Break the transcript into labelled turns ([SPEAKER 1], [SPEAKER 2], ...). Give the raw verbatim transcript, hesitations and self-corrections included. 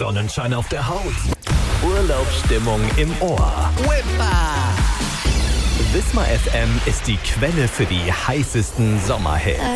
[SPEAKER 1] Sonnenschein auf der Haut, Urlaubsstimmung im Ohr.
[SPEAKER 2] Whippa!
[SPEAKER 1] Wismar F M ist die Quelle für die heißesten Sommerhits.